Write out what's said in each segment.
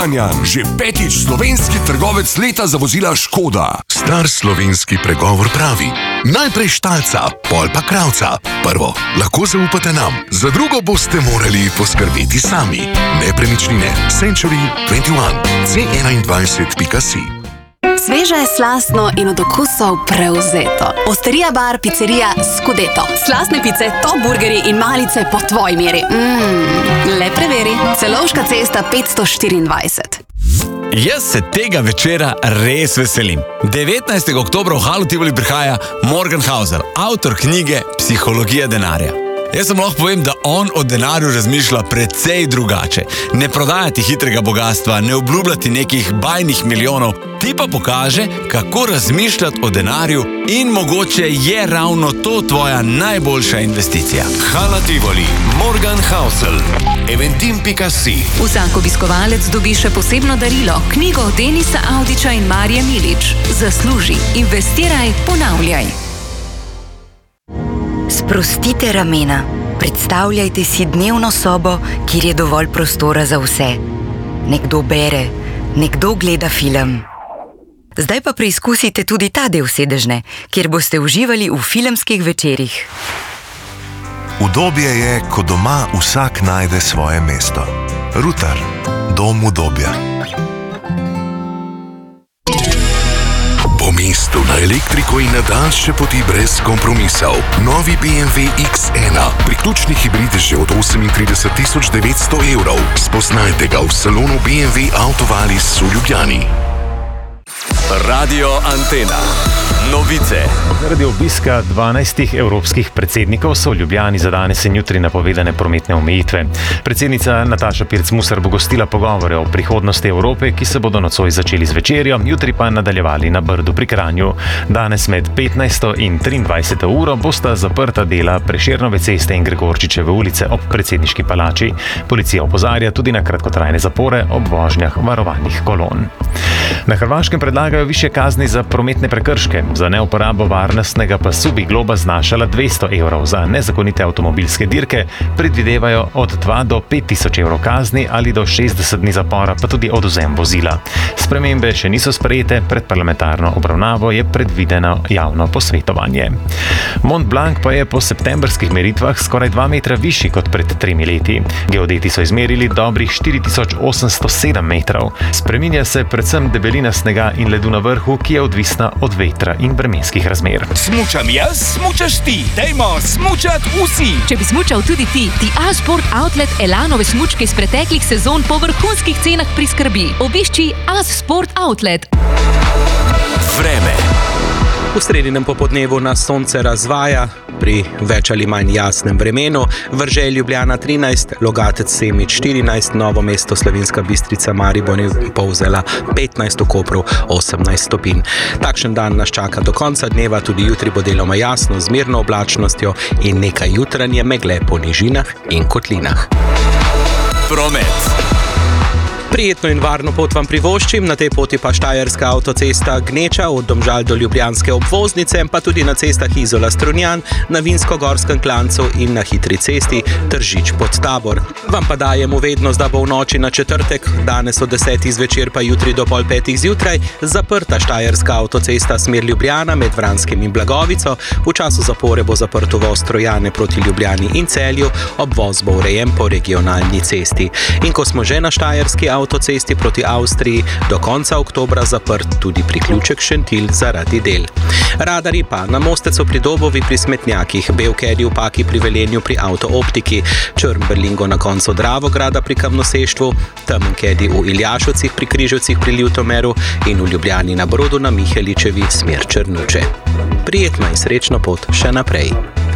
Kranjan, že 5. slovenski trgovec leta za vozila Škoda. Star slovenski pregovor pravi: najprej štalca, pol pa kravca. Prvo, lahko zaupate nam, za drugo boste morali poskrbeti sami. Nepremičnine Century 21 C21.si. Sveže, slastno in od okusov prevzeto. Osterija bar, pizzerija Scudetto. Slastne pice, top burgeri in malice po tvoji meri. Le preveri. Celovška cesta 524. Jaz se tega večera res veselim. 19. oktobra v Halu Tivoli prihaja Morgan Housel, avtor knjige Psihologija denarja. Jaz vam lahko povem, da on o denarju razmišlja precej drugače. Ne prodajati hitrega bogatstva, ne obljubljati nekih bajnih milijonov, ti pa pokaže, kako razmišljati o denarju in mogoče je ravno to tvoja najboljša investicija. Hala Tivoli, Morgan Housel, eventim.si. Vsak obiskovalec dobi še posebno darilo, knjigo Denisa Avdića in Marije Milič. Zasluži, investiraj, ponavljaj. Sprostite ramena. Predstavljajte si dnevno sobo, kjer je dovolj prostora za vse. Nekdo bere, nekdo gleda film. Zdaj pa preizkusite tudi ta del sedežne, kjer boste uživali v filmskih večerih. Udobje je, ko doma vsak najde svoje mesto. Rutar, dom udobja. Po mestu na elektriko in na daljše poti brez kompromisov. Novi BMW X1, priključni hibrid že od 38.900 €. Spoznajte ga v salonu BMW Autovalis v Ljubljani. Radio Antena. Novice. Zaradi obiska 12 evropskih predsednikov so v Ljubljani za danes in jutri napovedane prometne omejitve. Predsednica Nataša Pirc-Musar bo gostila pogovore o prihodnosti Evrope, ki se bodo nocoj začeli z večerjo, jutri pa nadaljevali na Brdu pri Kranju. Danes med 15. in 23. uro bosta zaprta dela Prešernove ceste in Gregorčičeve ulice ob predsedniški palači. Policija opozarja tudi na kratkotrajne zapore ob vožnjah varovanih kolon. Na Hrvaškem predlagajo višje kazni za prometne prekrške. Za neuporabo varnostnega pasu bi globa znašala 200 €, za nezakonite avtomobilske dirke predvidevajo od 2 do 5 tisoč € kazni ali do 60 dni zapora, pa tudi odvzem vozila. Spremembe še niso sprejete, pred parlamentarno obravnavo je predvideno javno posvetovanje. Mont Blanc pa je po septembrskih meritvah skoraj 2 metra višji kot pred 3 leti. Geodeti so izmerili dobrih 4807 metrov. Spreminja se predvsem debelina snega in ledu na vrhu, ki je odvisna od vetra in vremenskih razmer. Smučam jaz, smučaš ti. Dajmo smučat vsi. Če bi smučal tudi ti A-Sport Outlet Elanove smučke iz preteklih sezon po vrhunskih cenah priskrbi. Obišči A-Sport Outlet. Vreme. V sredinem popodnevu nas sonce razvaja pri več ali manj jasnem vremenu. Vrže Ljubljana 13, Logatec Semič 14, Novo mesto Slovenska Bistrica Maribor je Polzela 15, v Kopru 18 stopinj. Takšen dan nas čaka do konca dneva, tudi jutri bo deloma jasno z mirno oblačnostjo in nekaj jutranje megle po nižinah in kotlinah. Promet. Prijetno in varno pot vam privoščim, na tej poti pa štajerska avtocesta Gneča od Domžal do Ljubljanske obvoznice, pa tudi na cestah Izola-Strunjan, na Vinsko-Gorskem klancu in na hitri cesti Tržič pod Tabor. Vam pa dajemo vednost, da bo v noči na četrtek, danes od 10. zvečer pa jutri do pol 5. zjutraj, zaprta štajerska avtocesta smer Ljubljana med Vranskim in Blagovico. V času zapore bo zaprt uvoz Trojane proti Ljubljani in Celju, obvoz bo urejen po regionalni cesti. In ko smo že na štajerski avtocesti proti Avstriji, do konca oktobra zaprt tudi priključek Šentilj zaradi del. Radarji pa na Mostecu pri Dobovi pri Smetnjakih, Belkedi v Paki pri Velenju pri Avtooptiki, Črn-Berlingo na koncu Dravograda pri Kamnoseštvu, Temenkedi v Iljašovcih pri Križevcih pri Ljutomeru in v Ljubljani na Brodu na Miheličevi smer Črnuče. Prijetno in srečno pot še naprej.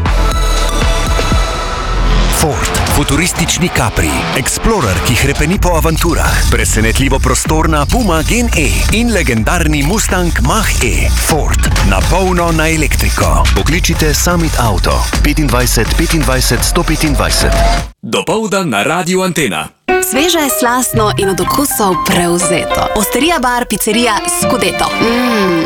Ford, futuristični Capri, Explorer, ki hrepeni po avanturah, presenetljivo prostorna Puma Gen E in legendarni Mustang Mach-E. Ford, na polno na elektriko. Pokličite Summit Auto 25 25 125. Dopoldan na Radiu Antena. Sveže, slastno in od okusov prevzeto. Osterija bar, pizzerija Scudetto.